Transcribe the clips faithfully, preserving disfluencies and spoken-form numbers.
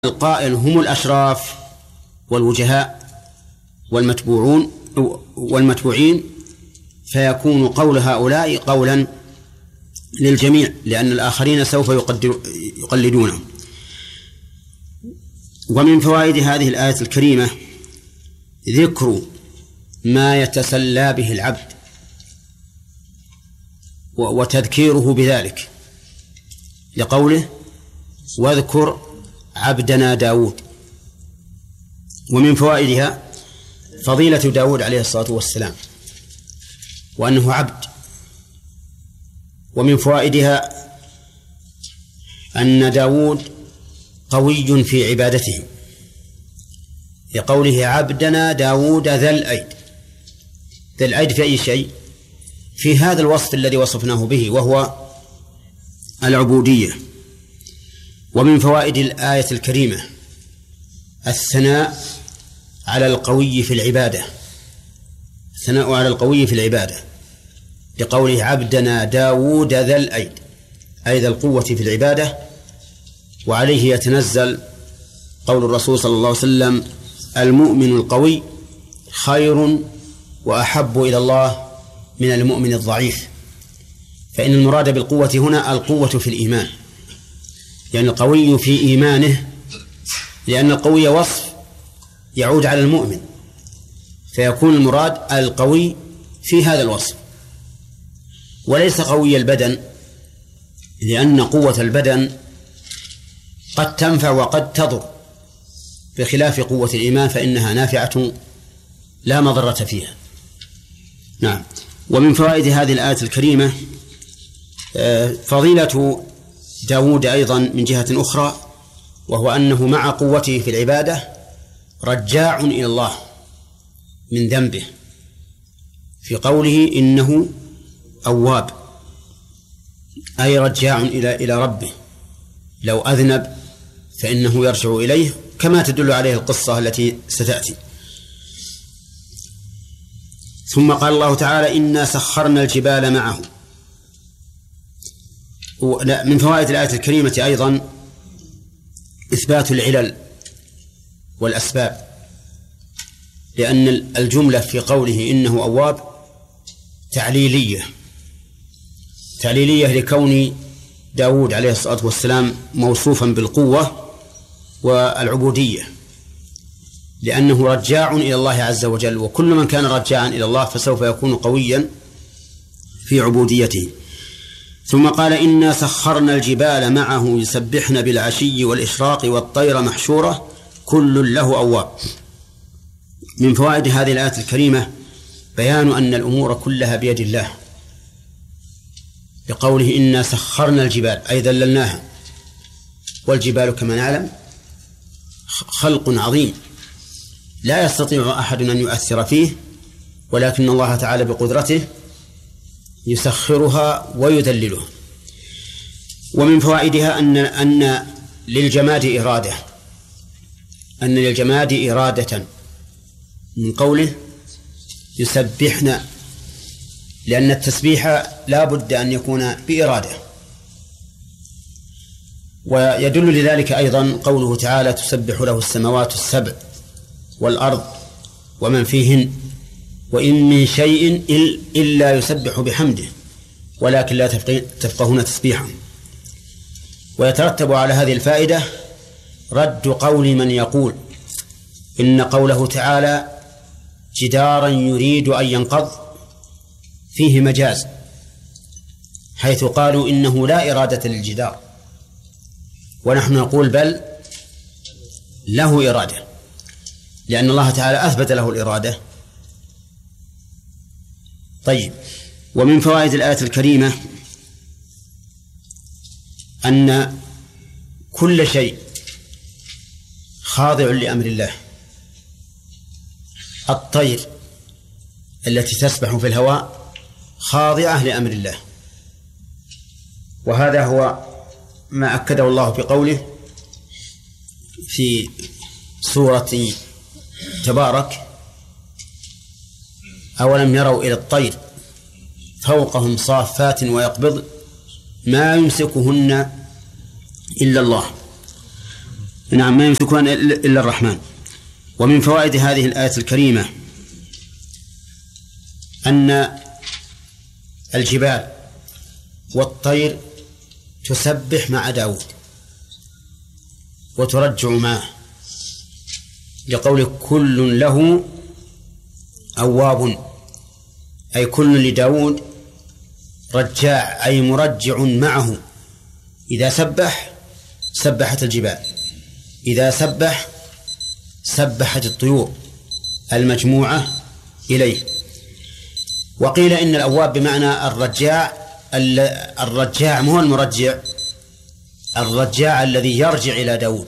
القائل هم الأشراف والوجهاء والمتبوعون والمتبوعين، فيكون قول هؤلاء قولا للجميع، لأن الآخرين سوف يقلدونهم. ومن فوائد هذه الآية الكريمة ذكر ما يتسلى به العبد وتذكيره بذلك، لقوله واذكر عبدنا داود. ومن فوائدها فضيلة داود عليه الصلاة والسلام وأنه عبد. ومن فوائدها أن داود قوي في عبادته، لقوله عبدنا داود ذا الأيد. ذا الأيد في أي شيء؟ في هذا الوصف الذي وصفناه به، وهو العبودية. ومن فوائد الآية الكريمة الثناء على القوي في العبادة، الثناء على القوي في العبادة، لقوله عبدنا داود ذا الأيد، أي ذا القوة في العبادة. وعليه يتنزل قول الرسول صلى الله عليه وسلم المؤمن القوي خير وأحب إلى الله من المؤمن الضعيف. فإن المراد بالقوة هنا القوة في الإيمان، يعني القوي في إيمانه، لأن القوي وصف يعود على المؤمن، فيكون المراد القوي في هذا الوصف، وليس قوي البدن، لأن قوة البدن قد تنفع وقد تضر، بخلاف قوة الإيمان فإنها نافعة لا مضرة فيها. نعم. ومن فوائد هذه الآية الكريمة فضيلة داود أيضا من جهة أخرى، وهو أنه مع قوته في العبادة رجاع إلى الله من ذنبه، في قوله إنه أواب، أي رجاع إلى إلى ربه، لو أذنب فإنه يرجع إليه، كما تدل عليه القصة التي ستأتي. ثم قال الله تعالى إنا سخرنا الجبال معه. من فوائد الآية الكريمة أيضا إثبات العلل والأسباب، لأن الجملة في قوله إنه أواب تعليلية، تعليلية لكون داود عليه الصلاة والسلام موصوفا بالقوة والعبودية، لأنه رجاع إلى الله عز وجل، وكل من كان رجاعا إلى الله فسوف يكون قويا في عبوديته. ثم قال إنا سخرنا الجبال معه يسبحن بالعشي والإشراق والطير محشورة كل له أواب. من فوائد هذه الآية الكريمة بيان أن الأمور كلها بيد الله، بقوله إنا سخرنا الجبال أي ذللناها، والجبال كما نعلم خلق عظيم لا يستطيع أحد أن يؤثر فيه، ولكن الله تعالى بقدرته يسخرها ويذللها. ومن فوائدها أن أن للجماد إرادة، أن للجماد إرادة من قوله يسبحنا، لأن التسبيح لا بد أن يكون بإرادة. ويدل لذلك أيضا قوله تعالى تسبح له السماوات السبع والأرض ومن فيهن وإن من شيء إلا يسبح بحمده ولكن لا تفقهون تسبيحا. ويترتب على هذه الفائدة رد قول من يقول إن قوله تعالى جدارا يريد أن ينقض فيه مجاز، حيث قالوا إنه لا إرادة للجدار، ونحن نقول بل له إرادة، لأن الله تعالى أثبت له الإرادة. طيب. ومن فوائد الآية الكريمة أن كل شيء خاضع لأمر الله. الطير التي تسبح في الهواء خاضعة لأمر الله، وهذا هو ما أكده الله بقوله في سورة تبارك أولم يروا إلى الطير فوقهم صافات ويقبض ما يمسكهن إلا الله نعم ما يمسكون إلا الرحمن. ومن فوائد هذه الآية الكريمة أن الجبال والطير تسبح مع داود وترجع معه، لقول كل له أواب، أي كل لداود رجاع، أي مرجع معه. إذا سبح سبحت الجبال، إذا سبح سبحت الطيور المجموعة إليه. وقيل إن الأواب بمعنى الرجاع، الرجاع مو المرجع، الرجاع الذي يرجع إلى داود،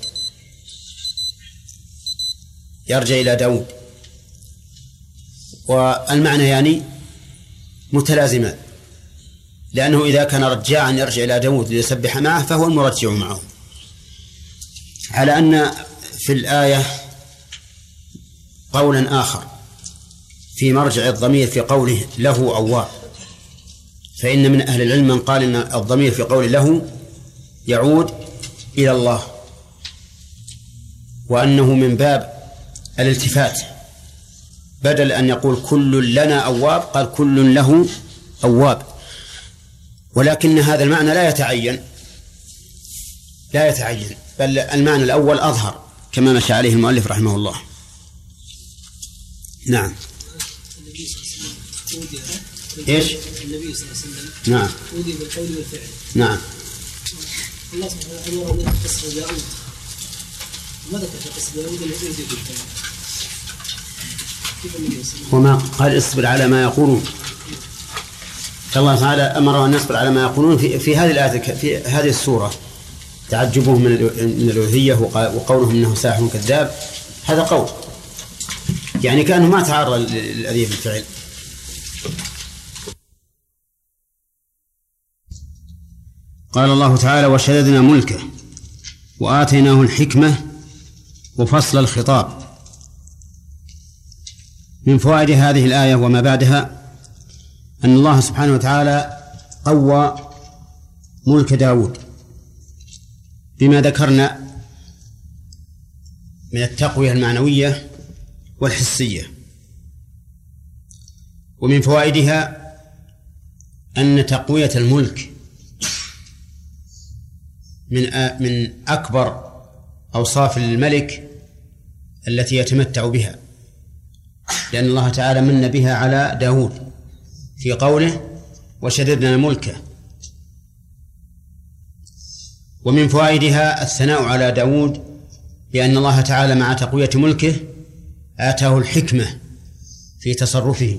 يرجع إلى داود. والمعنى يعني متلازمان، لأنه إذا كان رجاعا يرجع إلى داود ليسبح معه فهو المرجع معه. على أن في الآية قولا آخر في مرجع الضمير في قوله له أواب، فإن من أهل العلم من قال إن الضمير في قوله له يعود إلى الله، وأنه من باب الالتفات، بدل أن يقول كل لنا أواب قال كل له أواب. ولكن هذا المعنى لا يتعين لا يتعين بل المعنى الأول أظهر كما مشى عليه المؤلف رحمه الله. نعم. إيش؟ النبي صلى الله عليه وسلم نعم أودي بالقول والفعل. نعم. الله سبحانه وتعالى أمر أن قصة داود، ما ذكر في قصة داود أنه أودي بالقول. وما قال اصبر على ما يقولون، الله تعالى أمر أن يصبر على ما يقولون في, في هذه الآية، في هذه السورة. تعجبهم من الألوهية وقولهم إنه ساحر كذاب، هذا قول يعني كأنه ما تعرض للأذية بالفعل. قال الله تعالى وشددنا ملكه وآتيناه الحكمة وفصل الخطاب. من فوائد هذه الآية وما بعدها أن الله سبحانه وتعالى قوى ملك داود بما ذكرنا من التقوية المعنوية والحسية. ومن فوائدها أن تقوية الملك من من أكبر أوصاف الملك التي يتمتع بها، لأن الله تعالى من بها على داود في قوله وشددنا ملكه. ومن فوائدها الثناء على داود بأن الله تعالى مع تقوية ملكه آتاه الحكمة في تصرفه،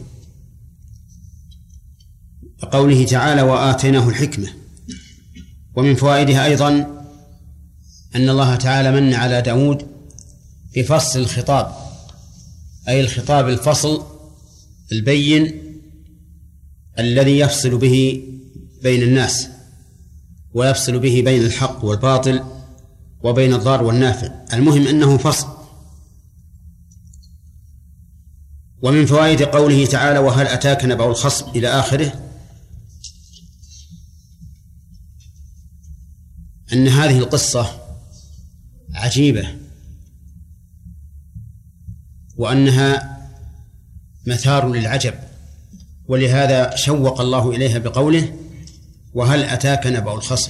قوله تعالى وآتيناه الحكمة. ومن فوائدها أيضا أن الله تعالى من على داود بفصل الخطاب، أي الخطاب الفصل البين الذي يفصل به بين الناس ويفصل به بين الحق والباطل وبين الضار والنافع، المهم أنه فصل. ومن فوائد قوله تعالى وهل أتاك نبأ الخصم إلى آخره أن هذه القصة عجيبة، وأنها مثار للعجب، ولهذا شوق الله إليها بقوله وهل أتاك نبأ الخصم.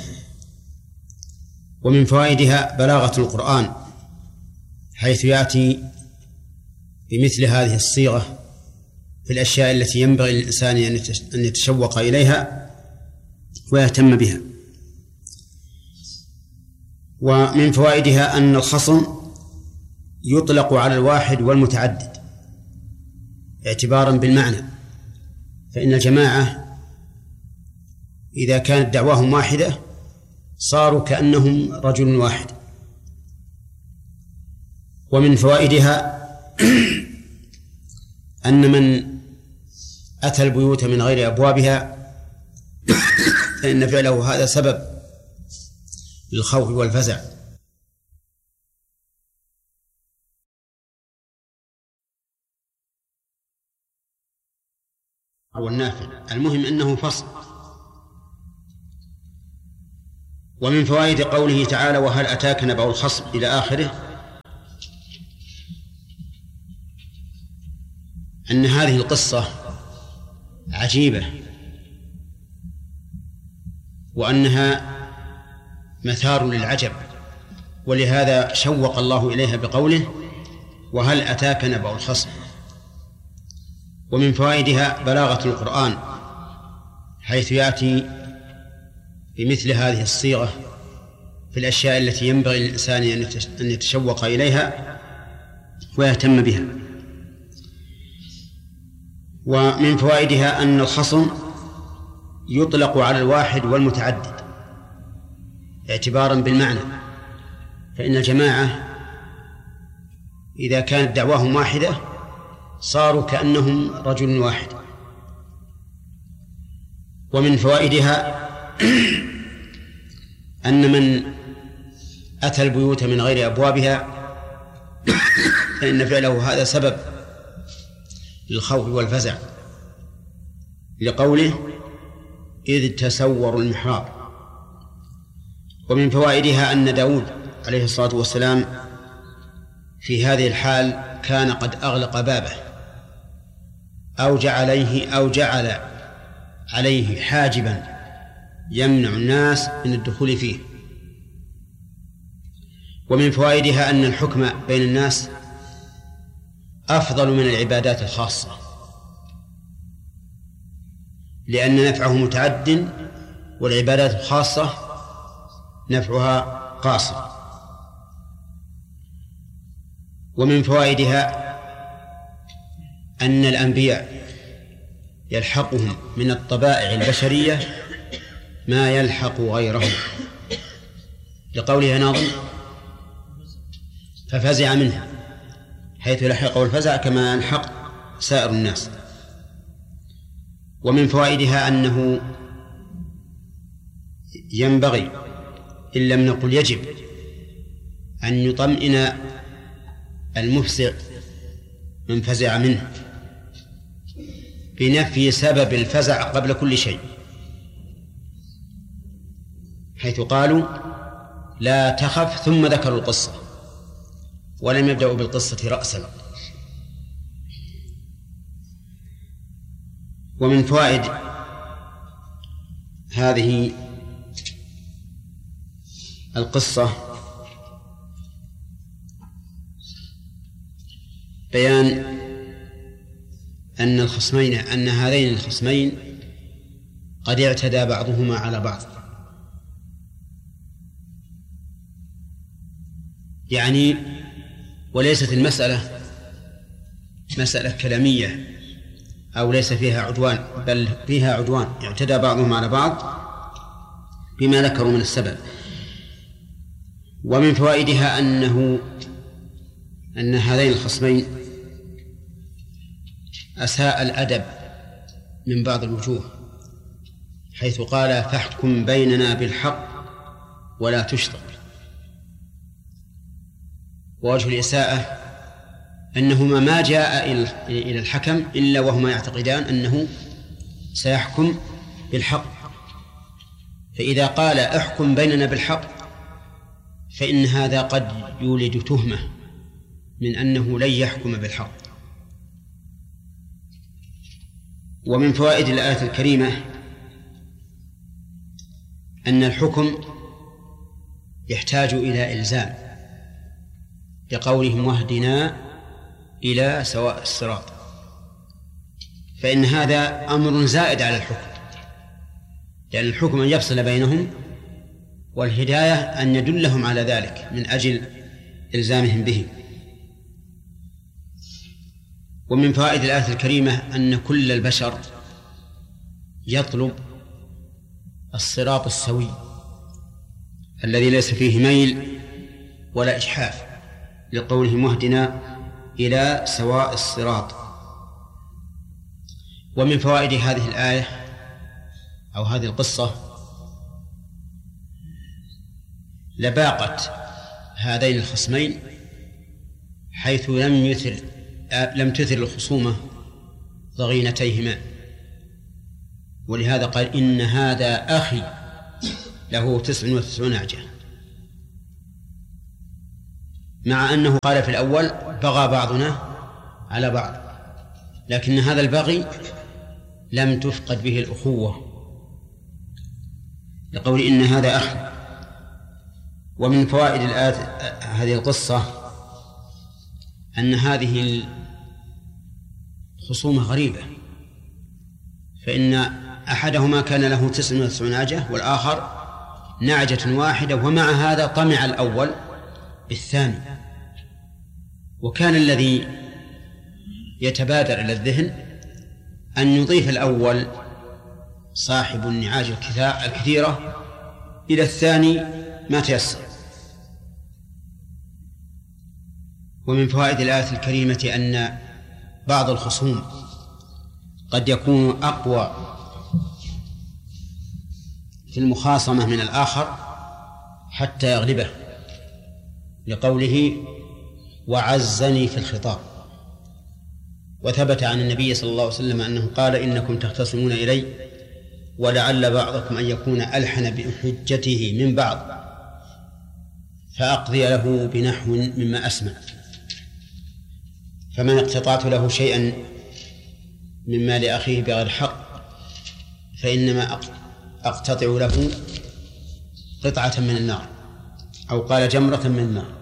ومن فوائدها بلاغة القرآن حيث يأتي بمثل هذه الصيغة في الأشياء التي ينبغي للإنسان أن يتشوق إليها ويهتم بها. ومن فوائدها أن الخصم يطلق على الواحد والمتعدد اعتبارا بالمعنى، فإن الجماعة إذا كانت دعواهم واحدة صاروا كأنهم رجل واحد. ومن فوائدها أن من أتى البيوت من غير أبوابها فإن فعله هذا سبب للخوف والفزع. أو النافع، المهم أنه فصل. ومن فوائد قوله تعالى وهل أتاك نبأ الخصم إلى آخره أن هذه القصة عجيبة، وأنها مثار للعجب، ولهذا شوق الله إليها بقوله وهل أتاك نبأ الخصم. ومن فوائدها بلاغة القرآن، حيث يأتي بمثل هذه الصيغة في الأشياء التي ينبغي للإنسان أن يتشوق إليها ويهتم بها. ومن فوائدها أن الخصم يطلق على الواحد والمتعدد اعتبارا بالمعنى، فإن الجماعة إذا كانت دعواهم واحدة صاروا كأنهم رجل واحد. ومن فوائدها أن من أتى البيوت من غير أبوابها فإن فعله هذا سبب للخوف والفزع، لقوله إذ تسوروا المحراب. ومن فوائدها أن داود عليه الصلاة والسلام في هذه الحال كان قد أغلق بابه أو جعل عليه أو جعل عليه حاجبا يمنع الناس من الدخول فيه. ومن فوائدها أن الحكم بين الناس أفضل من العبادات الخاصة، لأن نفعه متعد والعبادات الخاصة نفعها قاصر. ومن فوائدها أن الأنبياء يلحقهم من الطبائع البشرية ما يلحق غيرهم، لقوله ناظم ففزع منها، حيث يلحقه الفزع كما يلحق سائر الناس. ومن فوائدها أنه ينبغي إن لم نقل يجب أن يطمئن المفزع من فزع منه بنفي سبب الفزع قبل كل شيء، حيث قالوا لا تخف ثم ذكروا القصة ولم يبدأوا بالقصة رأسا. ومن فوائد هذه القصة بيان أن الخصمين أن هذين الخصمين قد اعتدى بعضهما على بعض، يعني وليست المسألة مسألة كلامية أو ليس فيها عدوان، بل فيها عدوان، اعتدى بعضهم على بعض بما ذكروا من السبب. ومن فوائدها أنه أن هذين الخصمين أساء الأدب من بعض الوجوه، حيث قال فاحكم بيننا بالحق ولا تشطب. ووجه الإساءة أنهما ما جاء إلى الحكم إلا وهما يعتقدان أنه سيحكم بالحق، فإذا قال احكم بيننا بالحق فإن هذا قد يولد تهمة من أنه لن يحكم بالحق. ومن فوائد الآية الكريمة أن الحكم يحتاج إلى إلزام، لقولهم واهدنا إلى سواء الصراط، فإن هذا أمر زائد على الحكم، لأن الحكم أن يفصل بينهم، والهداية أن يدلهم على ذلك من أجل إلزامهم به. ومن فوائد الآية الكريمة أن كل البشر يطلب الصراط السوي الذي ليس فيه ميل ولا إجحاف، لقولهم واهدنا إلى سواء الصراط. ومن فوائد هذه الآية أو هذه القصة لباقة هذين الخصمين، حيث لم يثر لم تثر الخصومة ضغينتيهما، ولهذا قال إن هذا أخي له تسع وتسعون نعجة، مع أنه قال في الأول بغى بعضنا على بعض، لكن هذا البغي لم تفقد به الأخوة، لقول إن هذا أخ. ومن فوائد الآية هذه القصة أن هذه الخصومة غريبة، فإن أحدهما كان له تسع وتسعون نعجة والآخر نعجة واحدة، ومع هذا طمع الأول بالثاني. وكان الذي يتبادر إلى الذهن أن يضيف الأول صاحب النعاج الكثيرة إلى الثاني ما تيسر. ومن فوائد الآية الكريمة أن بعض الخصوم قد يكون أقوى في المخاصمة من الآخر حتى يغلبه، لقوله وعزني في الخطاب. وثبت عن النبي صلى الله عليه وسلم أنه قال إنكم تختصمون إلي ولعل بعضكم أن يكون ألحن بحجته من بعض فأقضي له بنحو مما أسمع، فمن اقتطعت له شيئا من مال أخيه بغير حق فإنما أقتطع له قطعة من النار، أو قال جمرة من النار.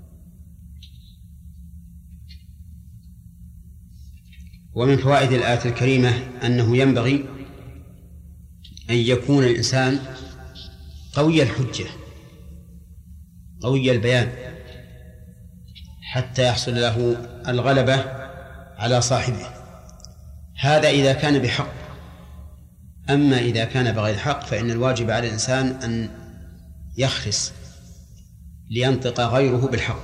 ومن فوائد الآية الكريمة أنه ينبغي أن يكون الإنسان قوي الحجة قوي البيان حتى يحصل له الغلبة على صاحبه، هذا إذا كان بحق. أما إذا كان بغير حق فإن الواجب على الإنسان أن يخرس لينطق غيره بالحق.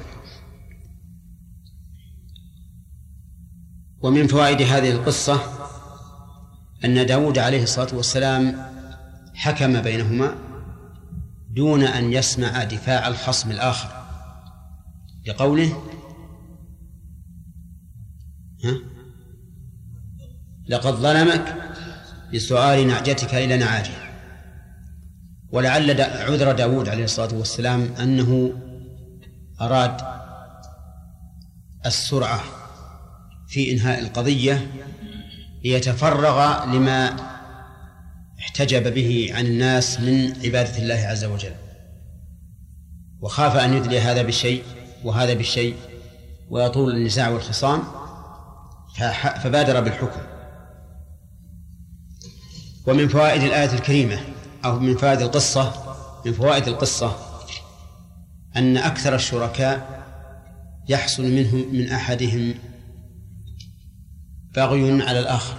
ومن فوائد هذه القصة أن داود عليه الصلاة والسلام حكم بينهما دون أن يسمع دفاع الخصم الآخر، بقوله ها؟ لقد ظلمك بسؤال نعجتك إلى نعاجه. ولعل عذر داود عليه الصلاة والسلام أنه أراد السرعة في إنهاء القضية ليتفرغ لما احتجب به عن الناس من عبادة الله عز وجل، وخاف أن يدلي هذا بالشيء وهذا بالشيء ويطول النزاع والخصام، فبادر بالحكم. ومن فوائد الآية الكريمة أو من فوائد القصة من فوائد القصة أن أكثر الشركاء يحصل منهم من أحدهم بغي على الآخر،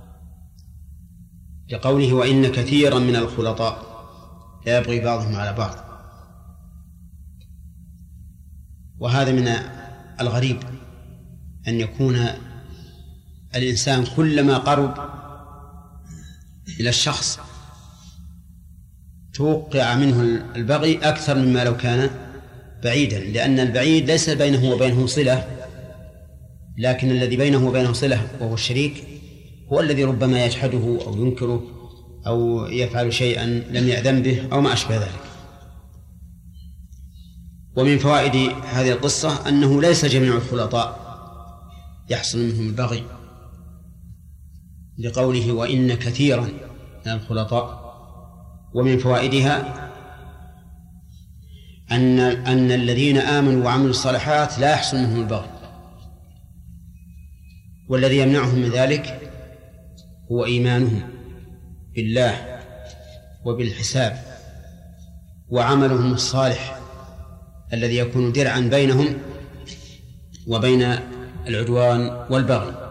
لقوله وإن كثيرا من الخلطاء لا يبغي بعضهم على بعض. وهذا من الغريب أن يكون الإنسان كلما قرب إلى الشخص توقع منه البغي أكثر مما لو كان بعيدا، لأن البعيد ليس بينه وبينه صلة، لكن الذي بينه وبينه صلة وهو الشريك هو الذي ربما يجحده أو ينكره أو يفعل شيئا لم يأذن به أو ما أشبه ذلك. ومن فوائد هذه القصة أنه ليس جميع الخلطاء يحصل منهم البغي، لقوله وإن كثيرا من الخلطاء. ومن فوائدها أن أن الذين آمنوا وعملوا الصالحات لا يحصل منهم البغي، والذي يمنعهم من ذلك هو إيمانهم بالله وبالحساب وعملهم الصالح الذي يكون درعا بينهم وبين العدوان والبغي.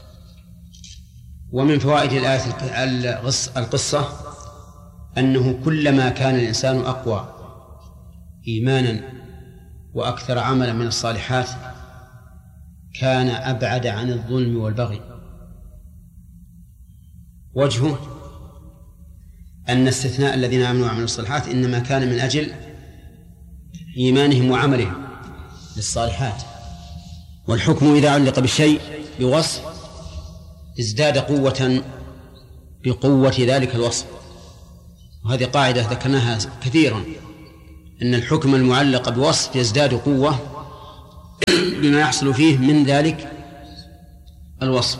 ومن فوائد الآية القصة أنه كلما كان الإنسان أقوى إيمانا وأكثر عملا من الصالحات كان أبعد عن الظلم والبغي. وجهه أن استثناء الذين آمنوا وعملوا الصالحات إنما كان من أجل إيمانهم وعملهم للصالحات، والحكم إذا علق بالشيء بوصف ازداد قوة بقوة ذلك الوصف. وهذه قاعدة ذكرناها كثيرا، أن الحكم المعلق بوصف يزداد قوة بما يحصل فيه من ذلك الوصف.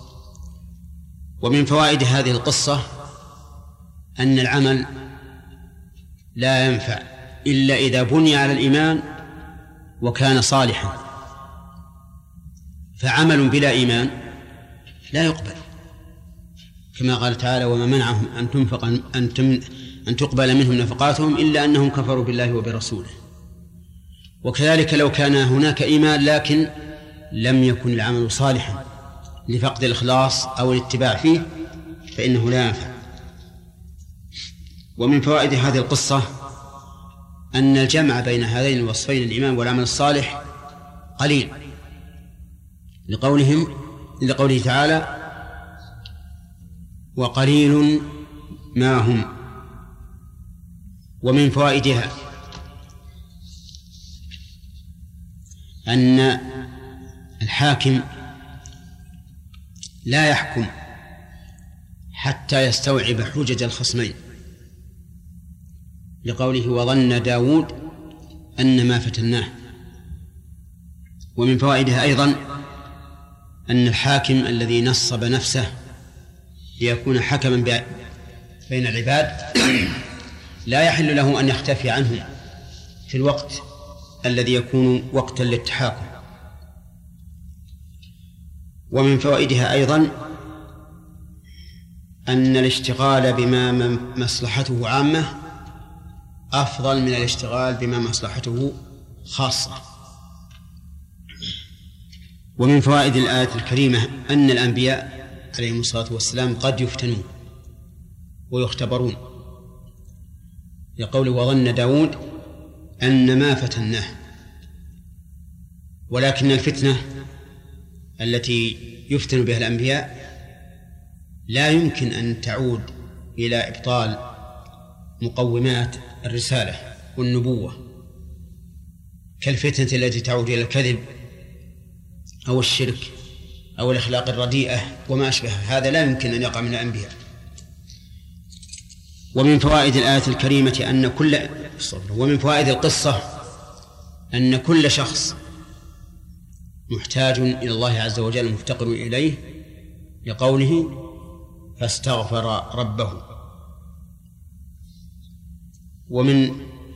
ومن فوائد هذه القصة أن العمل لا ينفع إلا إذا بني على الإيمان وكان صالحا، فعمل بلا إيمان لا يقبل، كما قال تعالى: وما منعهم أن تنفق أن, تم أن تقبل منهم نفقاتهم إلا أنهم كفروا بالله وبرسوله. وكذلك لو كان هناك إيمان لكن لم يكن العمل صالحا لفقد الإخلاص أو الاتباع فيه فإنه لا ينفع. ومن فوائد هذه القصة أن الجمع بين هذين الوصفين الإيمان والعمل الصالح قليل، لقولهم لقوله تعالى: وقليل ما هم. ومن فوائدها أن الحاكم لا يحكم حتى يستوعب حجج الخصمين، لقوله: وظن داود أن ما فتناه. ومن فوائدها أيضا أن الحاكم الذي نصب نفسه ليكون حكما بين العباد لا يحل له أن يختفي عنهم في الوقت الذي يكون وقتا للتحاكم. ومن فوائدها أيضا أن الاشتغال بما مصلحته عامة أفضل من الاشتغال بما مصلحته خاصة. ومن فوائد الآية الكريمة أن الأنبياء عليهم الصلاة والسلام قد يفتنون ويختبرون، يقول: وظن داود أن ما فتناه. ولكن الفتنة التي يفتن بها الأنبياء لا يمكن أن تعود إلى إبطال مقومات الرسالة والنبوة، كالفتنة التي تعود إلى الكذب أو الشرك أو الأخلاق الرديئة وما أشبه هذا، لا يمكن أن يقع من الأنبياء. ومن فوائد الآية الكريمة أن كل ومن فوائد القصة أن كل شخص محتاج إلى الله عز وجل مفتقر إليه، لقوله: فاستغفر ربه. ومن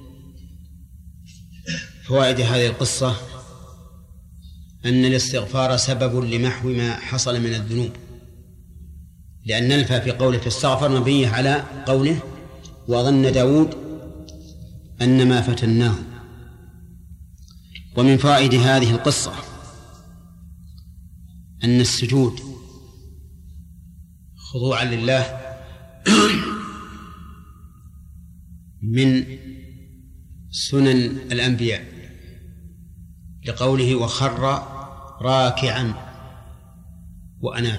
فوائد هذه القصة أن الاستغفار سبب لمحو ما حصل من الذنوب، لأن نلفى في قوله فاستغفر مبنية على قوله: وظن داود أن ما فتناه. ومن فوائد هذه القصة أن السجود خضوعا لله من سنن الأنبياء، لقوله: وخر راكعا وأناب.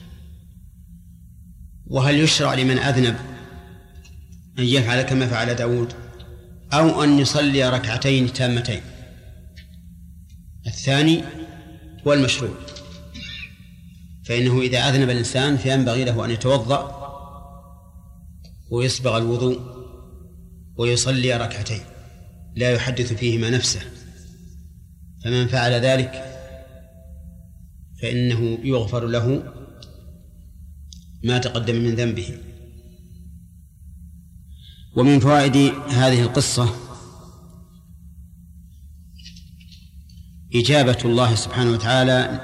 وهل يشرع لمن أذنب أن يفعل كما فعل داود أو أن يصلي ركعتين تامتين؟ الثاني هو المشروع، فإنه إذا أذنب الإنسان فينبغي له أن يتوضأ ويسبغ الوضوء ويصلي ركعتين لا يحدث فيهما نفسه، فمن فعل ذلك فإنه يغفر له ما تقدم من ذنبه. ومن فوائد هذه القصة إجابة الله سبحانه وتعالى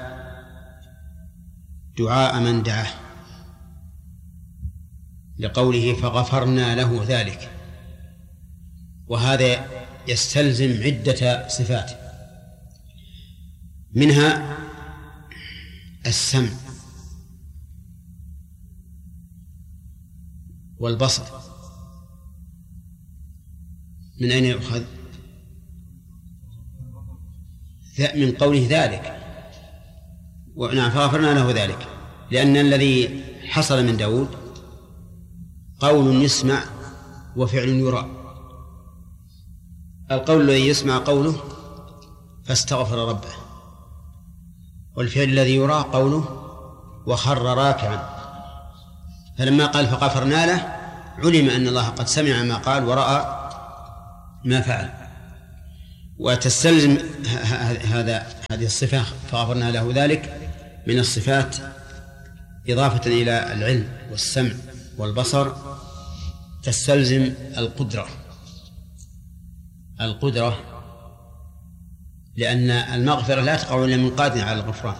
دعاء من دعاه، لقوله: فغفرنا له ذلك. وهذا يستلزم عدة صفات، منها السمع والبصر. من أين يؤخذ؟ من قوله ذلك، ونعم فغفرنا له ذلك، لأن الذي حصل من داود قول يسمع وفعل يرى. القول الذي يسمع قوله فاستغفر ربه، والفعل الذي يرى قوله وخر راكعا. فلما قال فغفرنا له علم أن الله قد سمع ما قال ورأى ما فعل. وتستلزم هذا هذه الصفة فغفرنا له ذلك من الصفات إضافة إلى العلم والسمع والبصر تستلزم القدرة القدرة لأن المغفرة لا تقع إلا من قادر على الغفران.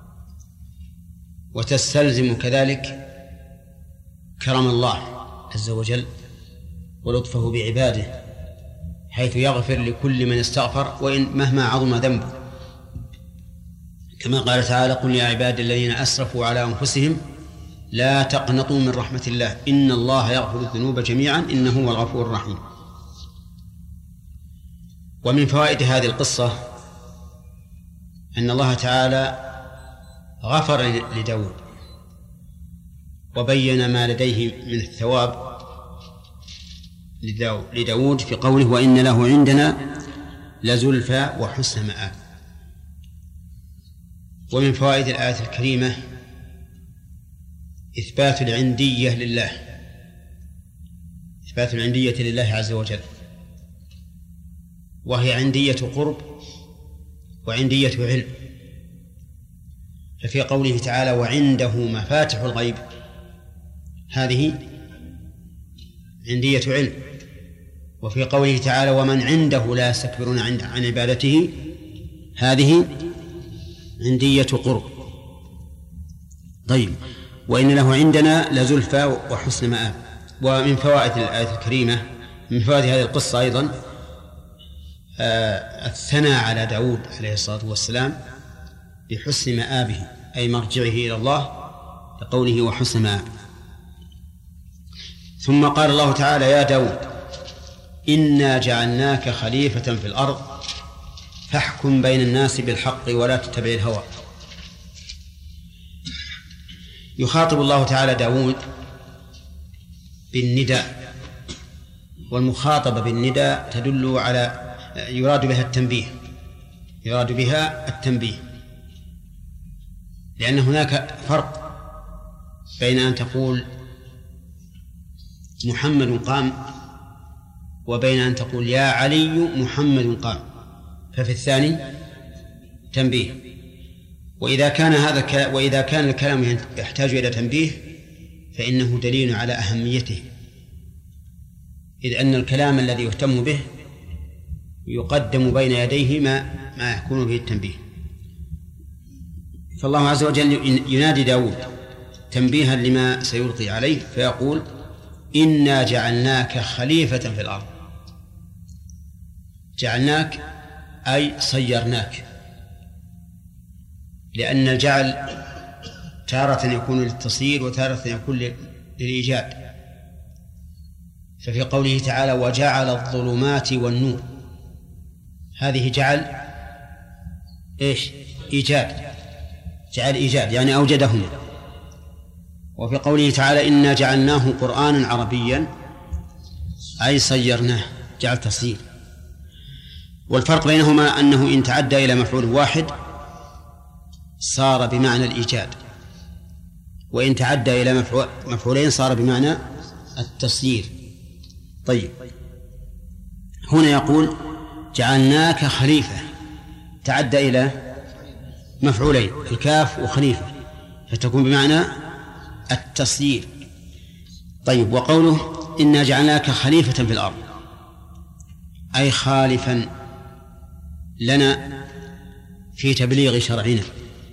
وتستلزم كذلك كرم الله عز وجل ولطفه بعباده حيث يغفر لكل من استغفر وإن مهما عظم ذنبه، كما قال تعالى: قل يا عبادي الذين أسرفوا على أنفسهم لا تقنطوا من رحمة الله إن الله يغفر الذنوب جميعا إنه هو الغفور الرحيم. ومن فوائد هذه القصة أن الله تعالى غفر لداود وبين ما لديه من الثواب لداود في قوله: وإن له عندنا لزلفى وحسن مآب. ومن فوائد الآية الكريمة إثبات العندية لله إثبات العندية لله عز وجل، وهي عندية قرب وعندية علم. ففي قوله تعالى: وعنده مفاتح الغيب، هذه عندية علم. وفي قوله تعالى: ومن عنده لا يستكبرون عن عبادته، هذه عندية قرب. طيب، وإن له عندنا لزلفى وحسن مآب. ومن فوائد الآية الكريمة من فوائد هذه القصة أيضا آه الثناء على داود عليه الصلاة والسلام بحسن مآبه، أي مرجعه إلى الله، لقوله وحسن مآب. ثم قال الله تعالى: يا داود إنا جعلناك خليفة في الأرض فاحكم بين الناس بالحق ولا تتبع الهوى. يخاطب الله تعالى داود بالنداء، والمخاطبة بالنداء تدل على يراد بها التنبيه يراد بها التنبيه لأن هناك فرق بين أن تقول محمد قام وبين أن تقول يا علي محمد قام، ففي الثاني تنبيه. وإذا كان هذا وإذا كان الكلام يحتاج إلى تنبيه فإنه دليل على أهميته، إذ أن الكلام الذي يهتم به يقدم بين يديه ما ما يكون به التنبيه. فالله عز وجل ينادي داود تنبيها لما سيلقي عليه فيقول: إنا جعلناك خليفة في الأرض. جعلناك أي صيرناك، لأن الجعل تارة يكون للتصير وتارة يكون للإيجاد. ففي قوله تعالى: وجعل الظلمات والنور، هذه جعل إيش؟ إيجاد، جعل إيجاد يعني أوجدهما. وفي قوله تعالى: إنا جعلناه قرآنا عربيا أي صيرناه، جعل تصير. والفرق بينهما أنه إن تعدى إلى مفعول واحد صار بمعنى الإيجاد، وإن تعدى إلى مفعولين صار بمعنى التصيير. طيب، هنا يقول جعلناك خليفة، تعدى إلى مفعولين الكاف وخليفة، فتكون بمعنى التصيير. طيب، وقوله إنا جعلناك خليفة في الأرض أي خالفا لنا في تبليغ شرعنا،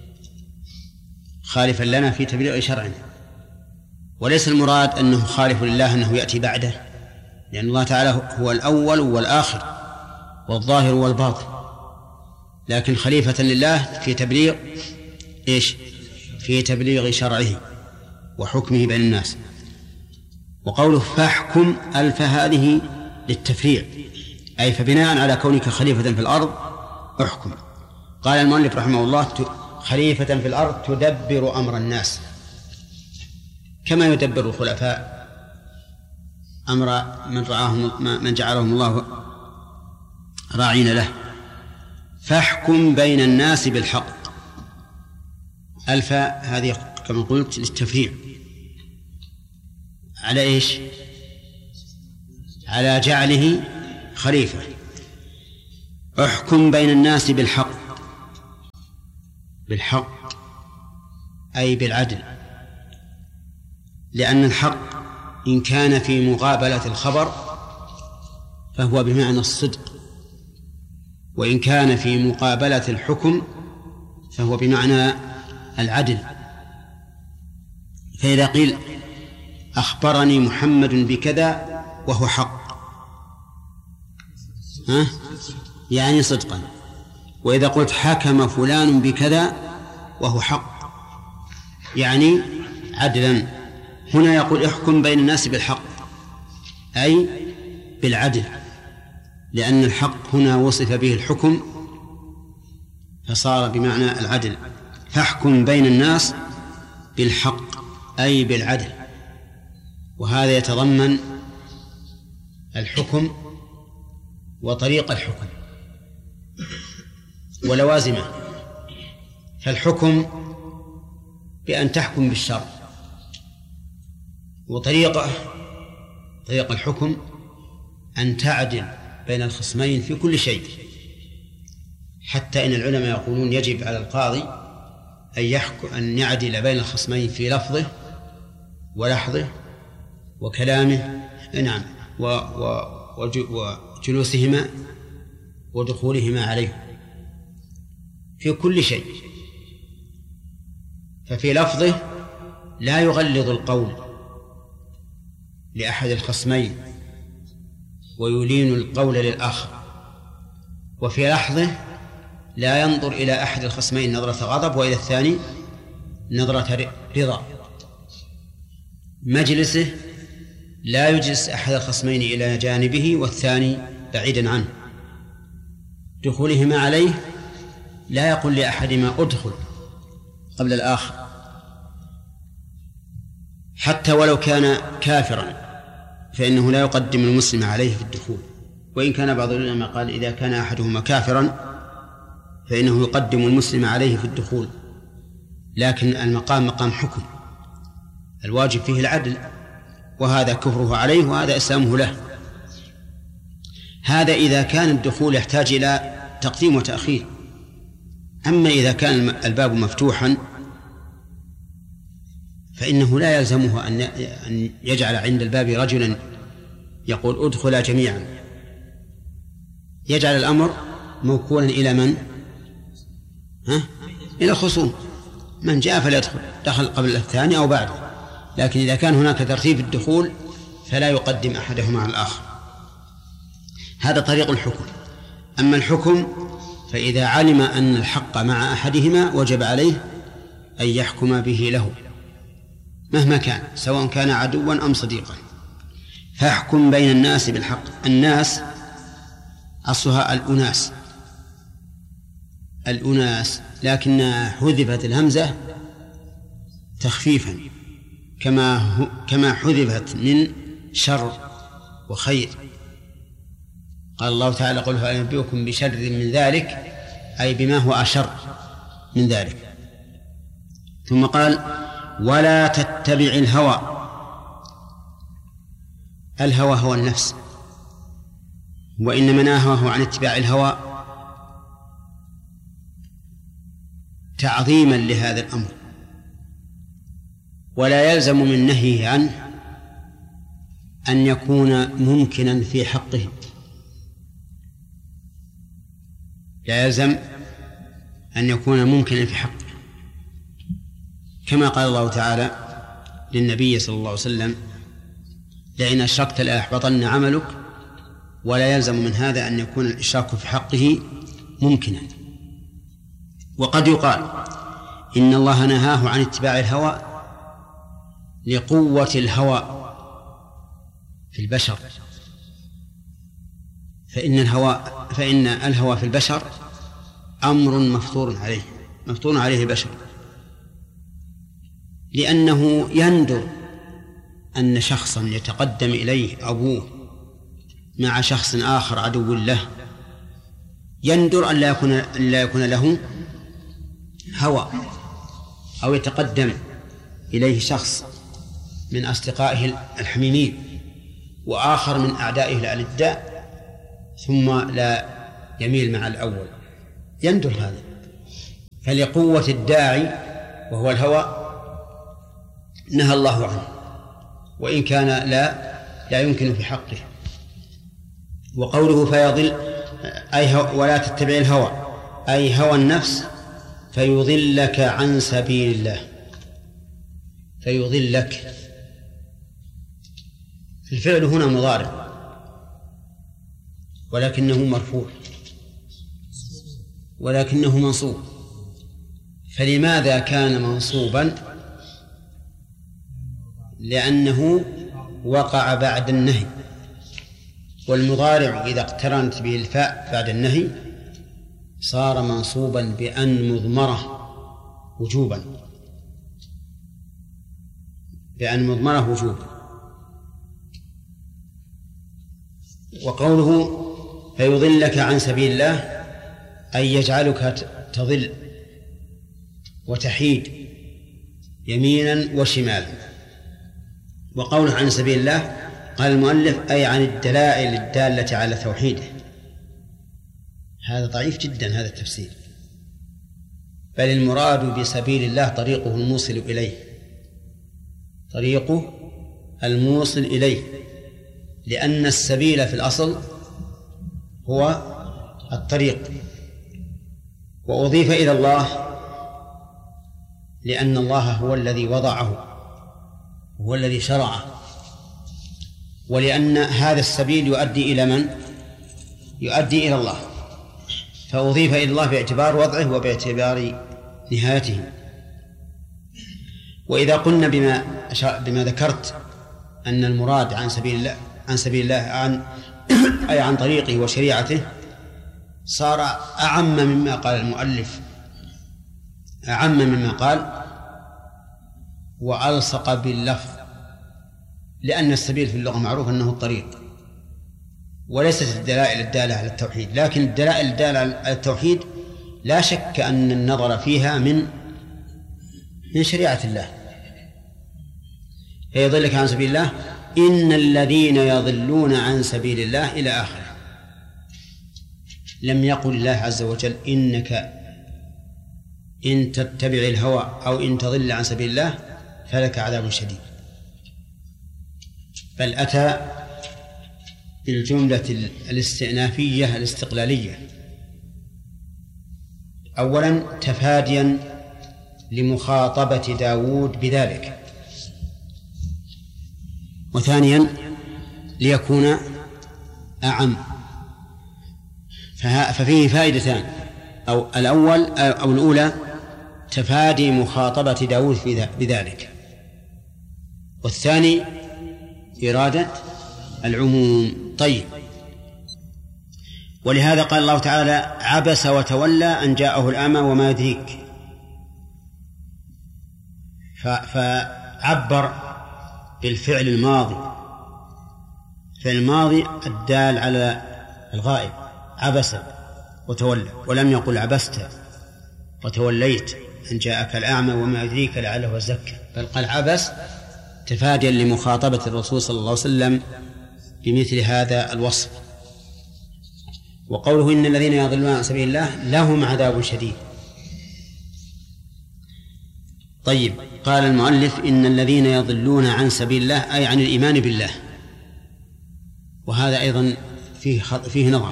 خالفا لنا في تبليغ شرعنا. وليس المراد أنه خالف لله أنه يأتي بعده، لأن الله تعالى هو الأول والآخر والظاهر والباطن، لكن خليفة لله في تبليغ إيش؟ في تبليغ شرعه وحكمه بين الناس. وقوله فاحكم ألف هذه للتفريع، أي فبناء على كونك خليفة في الأرض احكم. قال المؤلف رحمه الله: خليفة في الأرض تدبر أمر الناس كما يدبر الخلفاء أمر من رعاهم من جعلهم الله راعين له. فاحكم بين الناس بالحق، ألف هذه كما قلت للتفريع على إيش؟ على جعله خليفة. احكم بين الناس بالحق، بالحق أي بالعدل، لأن الحق إن كان في مقابلة الخبر فهو بمعنى الصدق، وإن كان في مقابلة الحكم فهو بمعنى العدل. فإذا قيل أخبرني محمد بكذا وهو حق، ها؟ يعني صدقا. وإذا قلت حكم فلان بكذا وهو حق يعني عدلا. هنا يقول احكم بين الناس بالحق أي بالعدل، لأن الحق هنا وصف به الحكم فصار بمعنى العدل. فاحكم بين الناس بالحق أي بالعدل، وهذا يتضمن الحكم وطريق الحكم ولوازمه. فالحكم بأن تحكم بالشرع، وطريقه طريق الحكم أن تعدل بين الخصمين في كل شيء، حتى إن العلماء يقولون يجب على القاضي أن يحكم أن يعدل بين الخصمين في لفظه ولحظه وكلامه، نعم، وجلوسهما ودخولهما عليه في كل شيء. ففي لفظه لا يغلظ القول لأحد الخصمين ويلين القول للآخر، وفي لحظه لا ينظر إلى أحد الخصمين نظرة غضب وإلى الثاني نظرة رضا. مجلسه لا يجلس أحد الخصمين إلى جانبه والثاني بعيدا عنه. دخولهما عليه لا يقول لأحدهما أدخل قبل الآخر، حتى ولو كان كافرا فإنه لا يقدم المسلم عليه في الدخول. وإن كان بعض العلماء قال إذا كان أحدهما كافرا فإنه يقدم المسلم عليه في الدخول، لكن المقام مقام حكم، الواجب فيه العدل، وهذا كفره عليه وهذا إسلامه له. هذا إذا كان الدخول يحتاج إلى تقديم وتأخير. أما إذا كان الباب مفتوحا فإنه لا يلزمه أن يجعل عند الباب رجلا يقول ادخلا جميعا، يجعل الأمر موكولا إلى من؟ ها؟ إلى الخصوم، من جاء فليدخل، دخل قبل الثاني أو بعده. لكن إذا كان هناك ترتيب الدخول فلا يقدم أحدهما على الآخر. هذا طريق الحكم. أما الحكم فإذا علم أن الحق مع أحدهما وجب عليه أن يحكم به له مهما كان، سواء كان عدوا أم صديقا. فاحكم بين الناس بالحق. الناس أصلها الأناس، الأناس، لكنها حذفت الهمزة تخفيفا كما كما حذفت من شر وخير. قال الله تعالى قل هل أنبئكم بشر من ذلك، أي بما هو أشر من ذلك. ثم قال ولا تتبع الهوى. الهوى هو النفس، وإنما نهاه عن اتباع الهوى تعظيما لهذا الأمر، ولا يلزم من نهيه عنه أن يكون ممكنا في حقه. لا يلزم أن يكون ممكنا في حقه، كما قال الله تعالى للنبي صلى الله عليه وسلم لئن أشركت ليحبطن عملك، ولا يلزم من هذا أن يكون الإشراك في حقه ممكنا. وقد يقال إن الله نهاه عن اتباع الهوى لقوة الهوى في البشر، فإن الهوى فإن الهوى في البشر أمر مفطور عليه مفطور عليه البشر، لأنه يندر أن شخصا يتقدم إليه أبوه مع شخص آخر عدو له، يندر أن لا يكون, أن لا يكون له هوى، أو يتقدم إليه شخص من أصدقائه الحميمين وآخر من أعدائه الألداء ثم لا يميل مع الأول، يندر هذا. فلقوة الداعي وهو الهوى نهى الله عنه، وإن كان لا لا يمكن في حقه. وقوله فيضل أي ولا تتبع الهوى أي هوى النفس فيضلك عن سبيل الله. فيضلك، الفعل هنا مضارع ولكنه مرفوع ولكنه منصوب. فلماذا كان منصوبا؟ لأنه وقع بعد النهي، والمضارع إذا اقترنت به الفاء بعد النهي صار منصوبا بأن مضمرة وجوبا، بأن مضمرة وجوبا. وقوله فيضلك عن سبيل الله أي يجعلك تضل وتحيد يمينا وشمالا. وقوله عن سبيل الله قال المؤلف أي عن الدلائل الدالة على توحيده. هذا ضعيف جدا هذا التفسير، بل المراد بسبيل الله طريقه الموصل إليه، طريقه الموصل إليه، لأن السبيل في الأصل هو الطريق، وأضيف إلى الله لأن الله هو الذي وضعه هو الذي شرعه، ولأن هذا السبيل يؤدي إلى من؟ يؤدي إلى الله، فأضيف إلى الله باعتبار وضعه وباعتبار نهايته. وإذا قلنا بما بما ذكرت أن المراد عن سبيل الله عن سبيل الله عن أي عن طريقه وشريعته صار أعم مما قال المؤلف، أعم مما قال وألصق باللفظ، لأن السبيل في اللغة معروف أنه الطريق وليست الدلائل الدالة على التوحيد. لكن الدلائل الدالة على التوحيد لا شك أن النظر فيها من من شريعة الله. فيضلك عن سبيل الله إن الذين يضلون عن سبيل الله إلى آخره. لم يقل الله عز وجل إنك إن تتبع الهوى أو إن تضل عن سبيل الله فلك عذاب شديد، بل أتى بالجملة الاستئنافية الاستقلالية. أولا تفاديا لمخاطبة داود بذلك، وثانيا ليكون أعم. ففيه فائدتان، أو الأول أو الأولى تفادي مخاطبة داود بذلك، والثاني إرادة العموم. طيب، ولهذا قال الله تعالى عبس وتولى أن جاءه الأعمى وما يدريك، فعبر بالفعل الماضي، فعل الماضي الدال على الغائب، عبس وتولى، ولم يقل عبست وتوليت أن جاءك الأعمى وما يدريك لعله يزكى، بل قال عبس تفاديا لمخاطبة الرسول صلى الله عليه وسلم بمثل هذا الوصف. وقوله إن الذين يضلون عن سبيل الله لهم عذاب شديد. طيب، قال المؤلف إن الذين يضلون عن سبيل الله أي عن الإيمان بالله، وهذا أيضا فيه فيه نظر،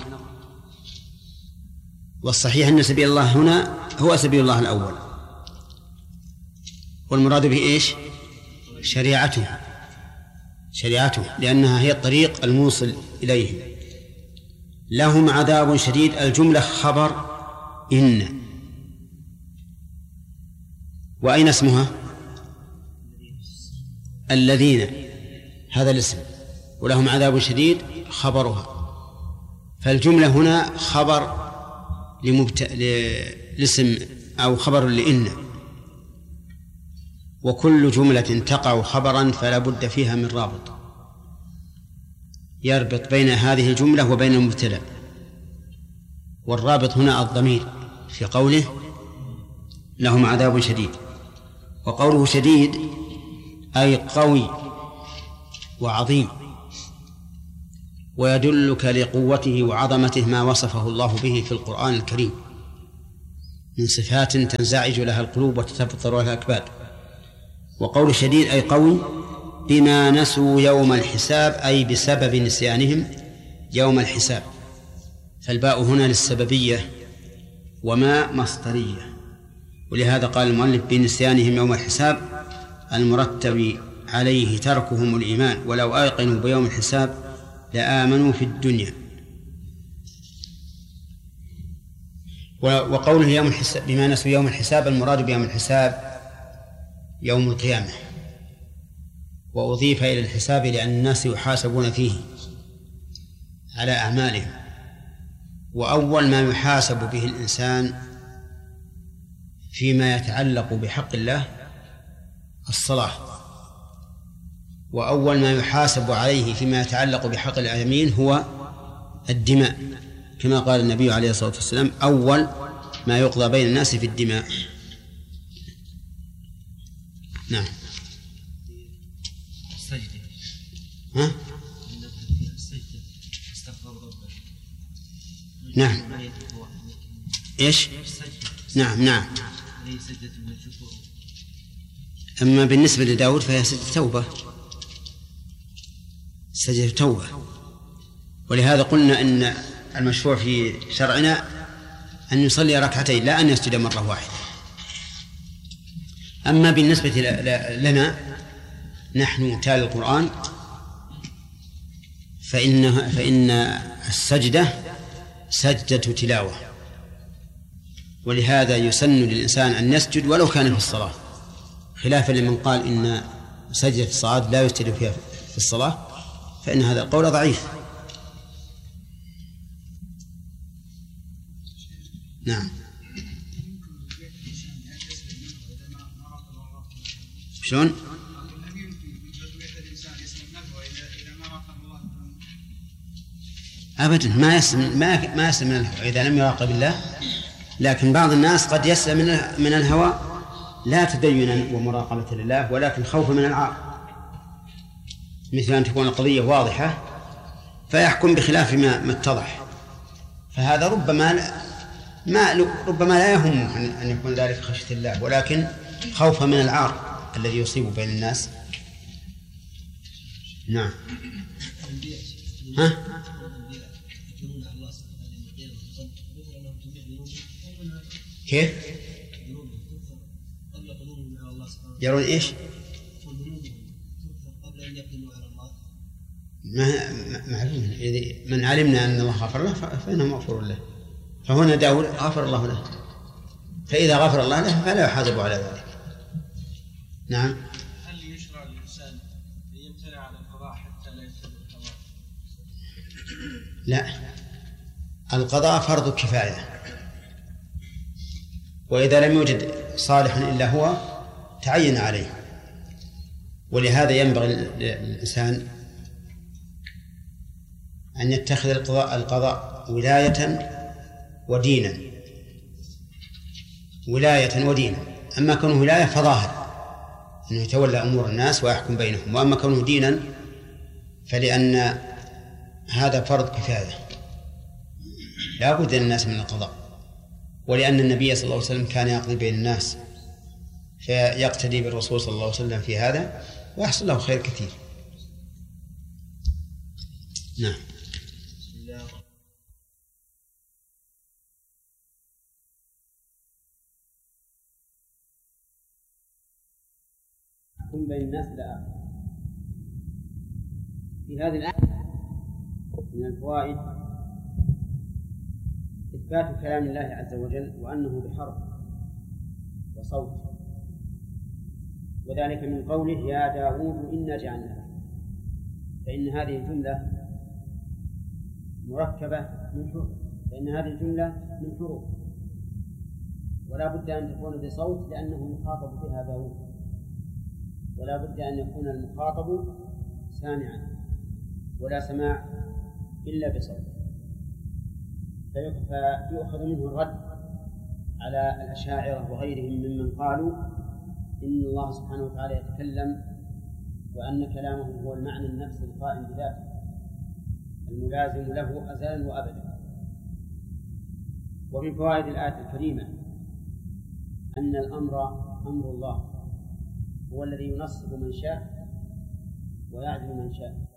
والصحيح أن سبيل الله هنا هو سبيل الله الأول، والمراد به إيش؟ شريعته شريعته لأنها هي الطريق الموصل إليه. لهم عذاب شديد، الجملة خبر إن، وأين اسمها؟ الذين، هذا الاسم، ولهم عذاب شديد خبرها. فالجملة هنا خبر لمبت... لاسم أو خبر لإن، وكل جملة تقع خبرا فلا بد فيها من رابط يربط بين هذه الجملة وبين المبتدأ، والرابط هنا الضمير في قوله لهم عذاب شديد. وقوله شديد أي قوي وعظيم، ويدلك لقوته وعظمته ما وصفه الله به في القرآن الكريم من صفات تنزعج لها القلوب وتتفطر لها الأكباد. وقول شديد أي قول بما نسوا يوم الحساب، أي بسبب نسيانهم يوم الحساب. فالباء هنا للسببية وما مصدرية، ولهذا قال المؤلف بنسيانهم يوم الحساب المرتب عليه تركهم الإيمان، ولو أيقنوا بيوم الحساب لآمنوا في الدنيا. وقوله يوم الحساب بما نسوا يوم الحساب المراد بيوم الحساب يوم القيامة، وأضيف إلى الحساب لأن الناس يحاسبون فيه على أعمالهم، وأول ما يحاسب به الإنسان فيما يتعلق بحق الله الصلاة، وأول ما يحاسب عليه فيما يتعلق بحق الآدمين هو الدماء، كما قال النبي عليه الصلاة والسلام أول ما يقضى بين الناس في الدماء. نعم. السجدة. ها؟ السجدة استغفر ربه. نعم. إيش؟ نعم نعم. هي سجدة من الشكر. أما بالنسبة لداود فهي سجدة توبة، سجدة توبة، ولهذا قلنا أن المشروع في شرعنا أن يصلي ركعتين لا أن يسجد مرة واحدة. أما بالنسبة لنا نحن تالي القرآن فإن فإن السجدة سجدة تلاوة، ولهذا يسن للإنسان أن يسجد ولو كان في الصلاة، خلافا لمن قال إن سجدة الصلاة لا يسجد فيها في الصلاة، فإن هذا القول ضعيف. نعم. شلون؟ أبدا ما يسلم ما ما يسلم من الهوى إذا لم يراقب الله، لكن بعض الناس قد يسلم من من الهوى لا تدينا ومراقبة لله ولكن خوفا من العار، مثل أن تكون القضية واضحة فيحكم بخلاف ما ما اتضح، فهذا ربما ما ربما لا يهمه أن يكون ذلك خشية الله، ولكن خوفا من العار الذي يصيب بين الناس. نعم. ها؟ كيف؟ يرون إيش؟ ما معلوم من علمنا أن الله غفر له فإنه مغفور له، فهنا داود غفر الله له، فإذا غفر الله له فلا يحاسب على ذلك. نعم. هل يشرع للإنسان أن يمتنع عن القضاء حتى لا يفسد القضاء؟ لا، القضاء فرض كفاية، وإذا لم يوجد صالح إلا هو تعين عليه، ولهذا ينبغي للإنسان أن يتخذ القضاء القضاء ولاية ودينا، ولاية ودينا. أما كونه ولاية فظاهر أنه يتولى أمور الناس ويحكم بينهم، وأما كونه دينا فلأن هذا فرض كفاية لا بد للناس من القضاء، ولأن النبي صلى الله عليه وسلم كان يقضي بين الناس فيقتدي بالرسول صلى الله عليه وسلم في هذا ويحصل له خير كثير. نعم. يحكم بين الناس لا. في هذه الآية من الفوائد إثبات كلام الله عز وجل وأنه بحرف وصوت، وذلك من قوله يا داود إنا جعلناك، فإن هذه الجملة مركبة من حروف، فإن هذه الجملة من حروف ولا بد أن تكون بصوت لأنه مخاطب بها داود، ولا بد أن يكون المخاطب سامعا ولا سماع إلا بصوت، فيؤخذ منه الرد على الأشاعرة وغيرهم ممن قالوا إن الله سبحانه وتعالى يتكلم وأن كلامه هو المعنى النفسي القائم بذاته، الملازم له أزلا وأبدا. ومن فوائد الآية الكريمة أن الأمر أمر الله، هو الذي ينصب من شاء ويعدل من شاء.